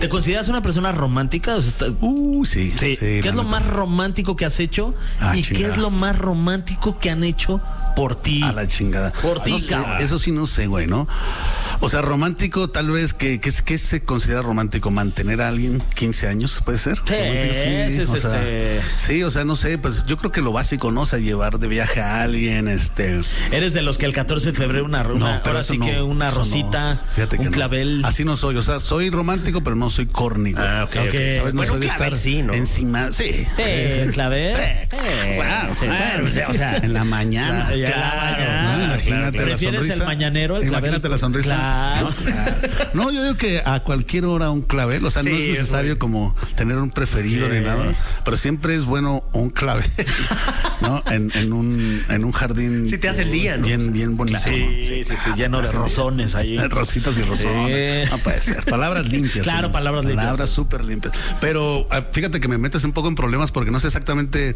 ¿Te consideras una persona romántica? O sea, Sí. ¿Qué es lo más romántico que has hecho? ¿Y qué es lo más romántico que han hecho por ti? A la chingada. Por ti, cabrón. Eso sí no sé, güey, ¿no? O sea, romántico, tal vez, ¿qué se considera romántico? ¿Mantener a alguien 15 años, puede ser? Sí, o sea, no sé, pues yo creo que lo básico, ¿no? O sea, llevar de viaje a alguien, Eres de los que el 14 de febrero ahora sí que una rosita, un clavel. Así no soy, o sea, soy romántico, pero no soy corny, güey. Ok. ¿Sabes? No soy de estar encima, Sí, el clavel. O sea, en la mañana. Claro, imagínate la ¿Prefieres sonrisa? el mañanero? El clavel. Imagínate la sonrisa. Claro. No, yo digo que a cualquier hora un clavel, o sea, no es necesario como tener un preferido ni nada, pero siempre es bueno un clavel, ¿no? En un jardín. Sí te hace el día, ¿no? Bien bonito. Sí, lleno de rosones ahí. Rositas y rosones. No puede ser. Palabras limpias. Claro, ¿sí? palabras limpias. Palabras súper limpias. Pero fíjate que me metes un poco en problemas porque no sé exactamente.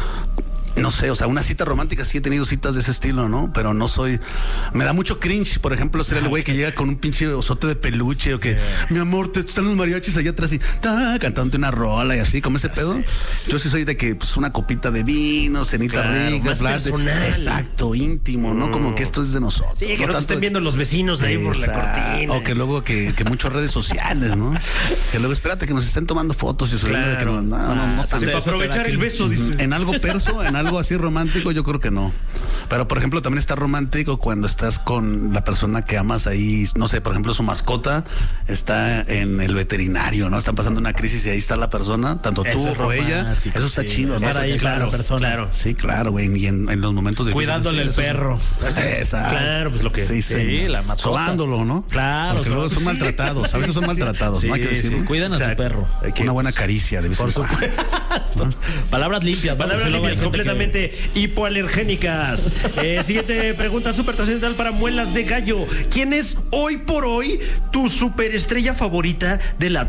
No sé, o sea, una cita romántica sí he tenido citas de ese estilo, ¿no? Pero no soy... Me da mucho cringe, por ejemplo, ser el güey que llega con un pinche osote de peluche o que, mi amor, están los mariachis allá atrás y cantándote una rola y así, como ese pedo. Yo sí soy de que, pues, una copita de vino, cenita rica, más personal. Exacto, íntimo, ¿no? Como que esto es de nosotros. Sí, que no te estén viendo los vecinos ahí por la cortina. O que luego que muchas redes sociales, ¿no? Que luego espérate que nos estén tomando fotos y subiendo de que no para aprovechar el beso, dice. En algo algo así romántico, yo creo que no. Pero, por ejemplo, también está romántico cuando estás con la persona que amas ahí, no sé, por ejemplo, su mascota está en el veterinario, ¿no? Están pasando una crisis y ahí está la persona, tanto tú o ella. Eso está chido, ¿no? Estar ahí, claro, persona. Sí, claro, güey. Y en los momentos de cuidándole el perro. Exacto. Claro, pues lo que... Sí, la mascota. Sobándolo, ¿no? Claro. Porque luego son maltratados. A veces son maltratados, ¿no? Hay que decirlo. Sí, cuidan a su perro. Una buena caricia de vez en cuando. Palabras limpias. Palabras limpias, completamente hipoalergénicas. Siguiente pregunta súper trascendental para Muelas de Gallo. ¿Quién es hoy por hoy tu superestrella favorita de la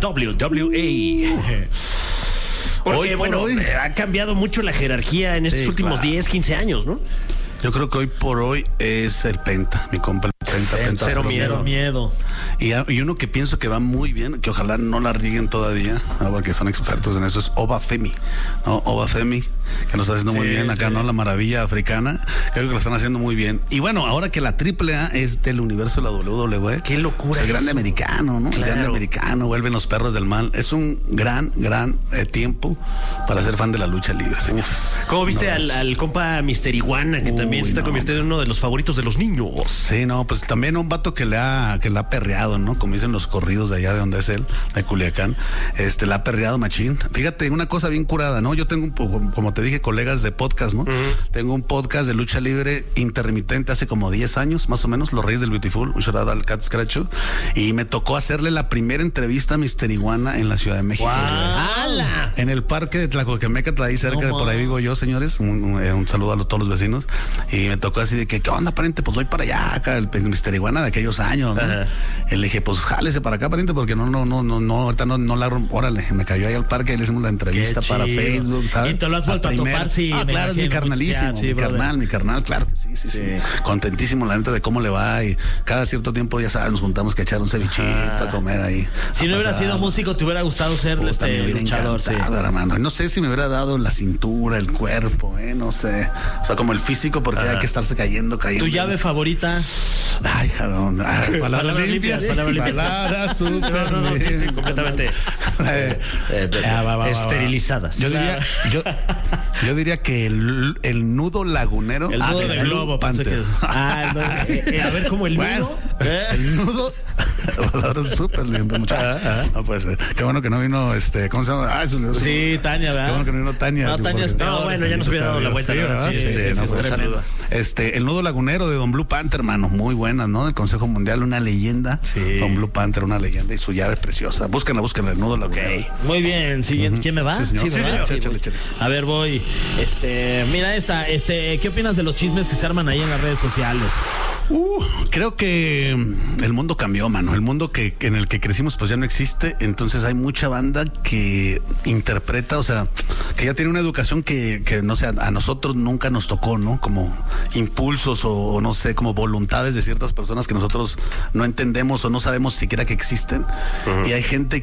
WWE? Porque, hoy ha cambiado mucho la jerarquía en estos últimos 10, 15 años, ¿no? Yo creo que hoy por hoy es el Penta, mi compa, el Penta. Cero miedo. Y uno que pienso que va muy bien, que ojalá no la rieguen todavía, porque son expertos en eso, es Oba Femi, ¿no? Oba Femi, que lo está haciendo muy bien acá, ¿no? La maravilla africana, creo que lo están haciendo muy bien. Y bueno, ahora que la AAA es del universo de la WWE. ¡Qué locura! Es el grande americano, ¿no? Claro. El grande americano, vuelven los perros del mal. Es un gran tiempo para ser fan de la lucha libre, señores. ¿Cómo viste al compa Mister Iguana, que también se está convirtiendo en uno de los favoritos de los niños? Sí, no, pues también un vato que le ha perreado, ¿no? Como dicen los corridos de allá de donde es él, de Culiacán, la ha perreado machín. Fíjate, una cosa bien curada, ¿no? Yo tengo como te dije, colegas de podcast, ¿no? Tengo un podcast de lucha libre intermitente hace como 10 años, más o menos, Los Reyes del Beautiful, un shout out al Cat Scratcho, y me tocó hacerle la primera entrevista a Mister Iguana en la Ciudad de México. ¡Hala! En el parque de Tlacoquemeca, ahí cerca de por ahí vivo yo, señores. Un saludo a todos los vecinos. Y me tocó así de que, ¿qué onda, pariente? Pues voy para allá, acá, el Mister Iguana de aquellos años, ¿no? Y le dije, pues jálese para acá, pariente, porque ahorita no la órale, me cayó ahí al parque y le hicimos la entrevista para Facebook, ¿sabes? Y te lo has vuelto a topar, sí. Claro, es mi carnalísimo, mi carnal, claro que sí. Contentísimo, la neta, de cómo le va, y cada cierto tiempo, ya sabes, nos juntamos que echar un cevichito, a comer ahí. Si no hubieras sido músico, te hubiera gustado ser luchador, hermano. No sé si me hubiera dado la cintura, el cuerpo, no sé. O sea, como el físico, porque hay que estarse cayendo. ¿Tu llave favorita? Ay, jarón. Palabras limpias. Palabras súper sí, completamente esterilizadas. Yo diría que el nudo lagunero. El nudo de globo. A ver, ¿cómo el nudo? El nudo. Palabras súper limpias, muchachos. No puede ser. Qué bueno que no vino, ¿cómo se llama? Sí, Tania, ¿verdad? Qué bueno que no vino Tania. No, Tania es peor. Bueno, ya nos hubiera dado la vuelta. El nudo lagunero de Don Blue Panther, hermano, muy buenas, ¿no? Del Consejo Mundial, una leyenda. Sí. Don Blue Panther, una leyenda, y su llave preciosa. Búsquenla, el nudo lagunero. Muy bien, siguiente. ¿Quién me va? Sí, señor. Échale. A ver, voy. Mira esta, ¿qué opinas de los chismes que se arman ahí en las redes sociales? Creo que el mundo cambió, mano. El mundo en el que crecimos pues ya no existe. Entonces hay mucha banda que interpreta, o sea, que ya tiene una educación que no sé, a nosotros nunca nos tocó, ¿no? Como impulsos o no sé, como voluntades de ciertas personas que nosotros no entendemos o no sabemos siquiera que existen. Y hay gente